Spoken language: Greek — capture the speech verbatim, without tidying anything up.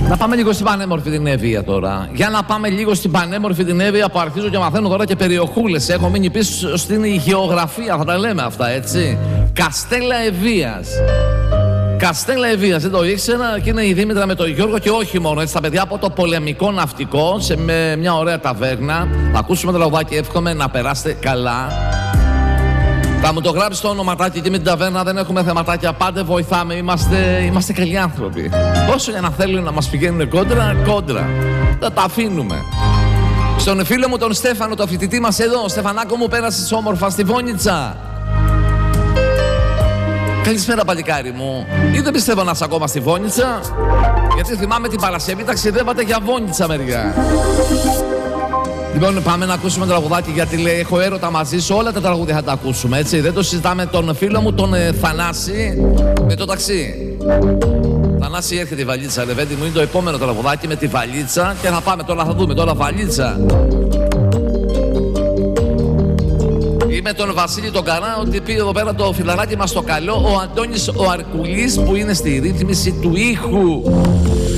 Να πάμε λίγο στην πανέμορφη την Εύβοια τώρα. Για να πάμε λίγο στην πανέμορφη την Εύβοια που αρχίζω και μαθαίνω τώρα και περιοχούλες. Έχω μείνει πίσω στην γεωγραφία, θα τα λέμε αυτά, έτσι. Καστέλα Εβίας. Καστέλα Εβίας, δεν το ήξερα, και είναι η Δήμητρα με τον Γιώργο και όχι μόνο, έτσι, τα παιδιά από το πολεμικό ναυτικό σε με μια ωραία ταβέρνα. Θα ακούσουμε το τραγουδάκι, εύχομαι να περάσετε καλά. Θα μου το γράψει το ονοματάκι εκεί με την ταβέρνα, δεν έχουμε θεματάκια, πάντε βοηθάμε, είμαστε, είμαστε καλοί άνθρωποι. Όσο για να θέλουν να μας πηγαίνουν κόντρα, κόντρα. Θα τα αφήνουμε. Στον φίλο μου τον Στέφανο, το φοιτητή μας εδώ, Στεφανάκο μου, πέρασες όμορφα στη Βόνιτσα. Καλησπέρα παλικάρι μου. Ή δεν πιστεύω να είσαι ακόμα στη Βόνιτσα, γιατί θυμάμαι την Παρασκευή ταξιδεύατε για Βόνιτσα μεριά. Λοιπόν, πάμε να ακούσουμε το τραγουδάκι, γιατί λέει έχω έρωτα μαζί σου, όλα τα τραγούδια θα τα ακούσουμε, έτσι. Δεν το συζητάμε τον φίλο μου, τον ε, Θανάση, με το ταξί. Θανάση, έρχεται η βαλίτσα, ρε παιδί μου, είναι το επόμενο τραγουδάκι με τη βαλίτσα και θα πάμε τώρα, θα δούμε τώρα βαλίτσα. Είμαι τον Βασίλη τον Καρά, ότι πει εδώ πέρα το φιλαράκι μας το καλό, ο Αντώνης ο Αρκουλής που είναι στη ρύθμιση του ήχου.